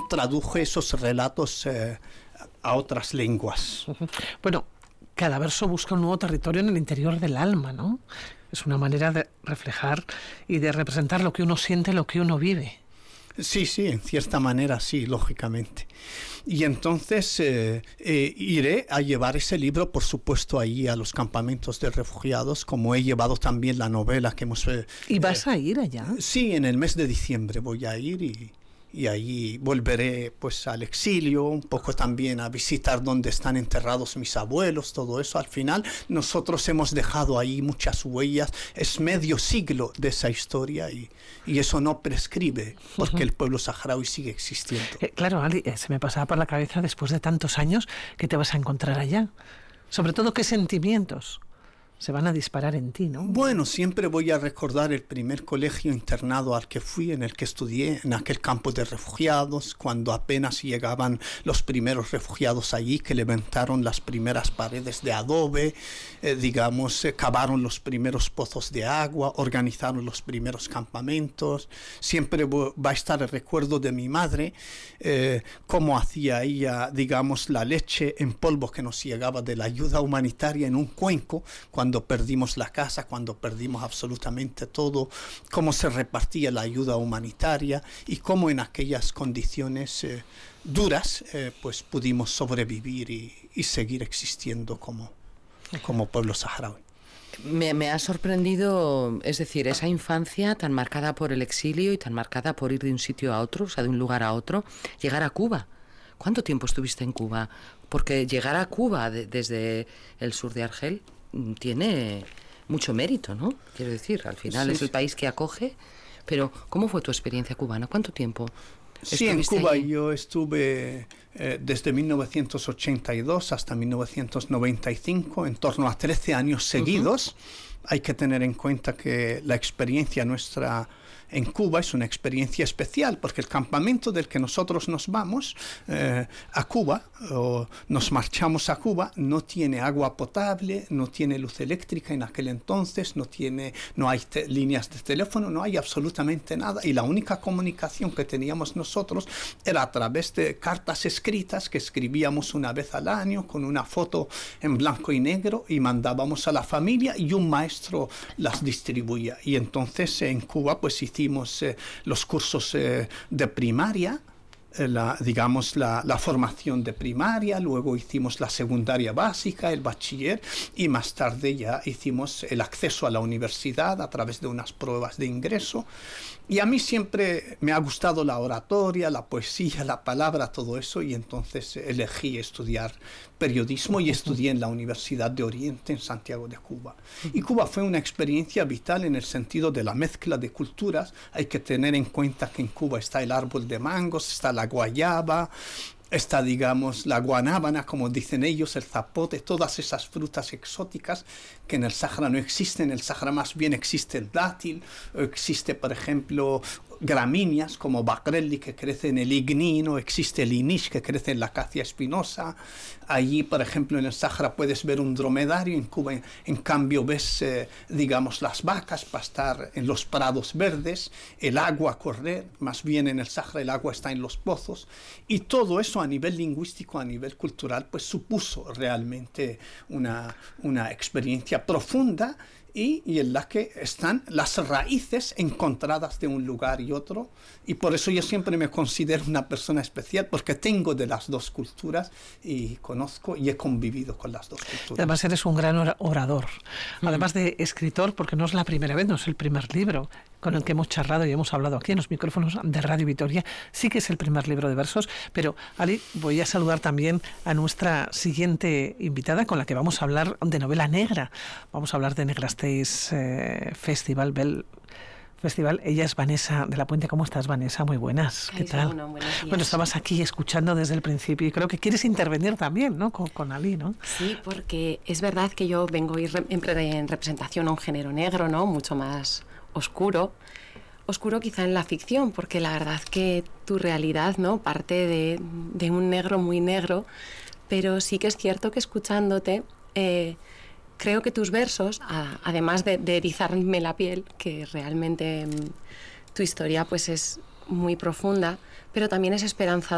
traduje esos relatos a otras lenguas. Bueno, cada verso busca un nuevo territorio en el interior del alma, ¿no? Es una manera de reflejar y de representar lo que uno siente, lo que uno vive. Sí, en cierta manera sí, lógicamente. Y entonces iré a llevar ese libro, por supuesto, ahí a los campamentos de refugiados, como he llevado también la novela que hemos... ¿Y vas a ir allá? Sí, en el mes de diciembre voy a ir y ahí volveré pues al exilio, un poco también a visitar donde están enterrados mis abuelos, todo eso. Al final nosotros hemos dejado ahí muchas huellas, es medio siglo de esa historia y eso no prescribe porque el pueblo saharaui sigue existiendo. Claro, Ali, se me pasaba por la cabeza después de tantos años que te vas a encontrar allá. Sobre todo, ¿qué sentimientos se van a disparar en ti, no? Bueno, siempre voy a recordar el primer colegio internado al que fui, en el que estudié, en aquel campo de refugiados, cuando apenas llegaban los primeros refugiados allí, que levantaron las primeras paredes de adobe, cavaron los primeros pozos de agua, organizaron los primeros campamentos. Siempre va a estar el recuerdo de mi madre, cómo hacía ella, digamos, la leche en polvo que nos llegaba de la ayuda humanitaria en un cuenco, cuando perdimos la casa, cuando perdimos absolutamente todo, cómo se repartía la ayuda humanitaria y cómo en aquellas condiciones duras pues pudimos sobrevivir y seguir existiendo como pueblo saharaui. Me ha sorprendido, es decir, esa infancia tan marcada por el exilio y tan marcada por ir de un sitio a otro, o sea, de un lugar a otro, llegar a Cuba. ¿Cuánto tiempo estuviste en Cuba? Porque llegar a Cuba desde el sur de Argel tiene mucho mérito, ¿no? Quiero decir, al final es el país que acoge, pero ¿cómo fue tu experiencia cubana? ¿Cuánto tiempo Sí, en Cuba allí? Yo estuve desde 1982 hasta 1995, en torno a 13 años seguidos. Hay que tener en cuenta que la experiencia nuestra en Cuba es una experiencia especial, porque el campamento del que nosotros nos vamos a Cuba, o nos marchamos a Cuba, no tiene agua potable, no tiene luz eléctrica en aquel entonces, no hay líneas de teléfono, no hay absolutamente nada, y la única comunicación que teníamos nosotros era a través de cartas escritas que escribíamos una vez al año con una foto en blanco y negro y mandábamos a la familia y un maestro las distribuía. Y entonces en Cuba pues hicimos los cursos de primaria, la formación de primaria, luego hicimos la secundaria básica, el bachiller, y más tarde ya hicimos el acceso a la universidad a través de unas pruebas de ingreso. Y a mí siempre me ha gustado la oratoria, la poesía, la palabra, todo eso, y entonces elegí estudiar periodismo y estudié en la Universidad de Oriente en Santiago de Cuba. Y Cuba fue una experiencia vital en el sentido de la mezcla de culturas. Hay que tener en cuenta que en Cuba está el árbol de mangos, está la guayaba, está, digamos, la guanábana, como dicen ellos, el zapote, todas esas frutas exóticas que en el Sáhara no existen. En el Sáhara más bien existe el dátil, existe, por ejemplo, gramíneas como bakrelli que crece en el ignino, existe el inish que crece en la acacia espinosa. Allí, por ejemplo, en el Sáhara puedes ver un dromedario, en Cuba, en cambio, ves, digamos, las vacas pastar en los prados verdes, el agua correr, más bien en el Sáhara el agua está en los pozos, y todo eso a nivel lingüístico, a nivel cultural, pues supuso realmente una experiencia profunda y en la que están las raíces encontradas de un lugar y otro, y por eso yo siempre me considero una persona especial, porque tengo de las dos culturas y conozco y he convivido con las dos culturas. Además eres un gran orador, además de escritor, porque no es la primera vez, no es el primer libro con el que hemos charlado y hemos hablado aquí en los micrófonos de Radio Vitoria. Sí que es el primer libro de versos, pero Ali, voy a saludar también a nuestra siguiente invitada, con la que vamos a hablar de novela negra. Vamos a hablar de Negrastéis Festival. Ella es Vanessa de la Puente. ¿Cómo estás, Vanessa? Muy buenas. ¿Qué tal? Bueno, estabas aquí escuchando desde el principio y creo que quieres intervenir también, ¿no? Con Ali, ¿no? Sí, porque es verdad que yo vengo a ir en representación a un género negro, ¿no? Mucho más oscuro quizá en la ficción, porque la verdad que tu realidad, ¿no? Parte de un negro muy negro, pero sí que es cierto que escuchándote creo que tus versos, además de erizarme la piel, que realmente tu historia pues es muy profunda, pero también es esperanzadora.